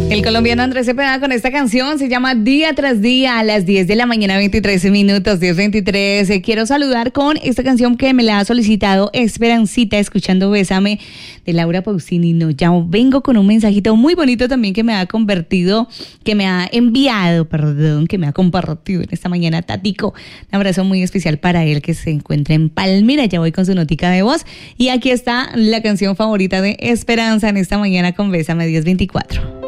El colombiano Andrés Cepeda con esta canción se llama Día tras Día a las 10 de la mañana, 23 minutos, 10:23. Quiero saludar con esta canción que me la ha solicitado Esperancita, escuchando Bésame, de Laura Pausini. No, ya vengo con un mensajito muy bonito también que me ha compartido en esta mañana Tatico. Un abrazo muy especial para él que se encuentra en Palmira. Ya voy con su notica de voz. Y aquí está la canción favorita de Esperanza en esta mañana con Bésame, 10:24.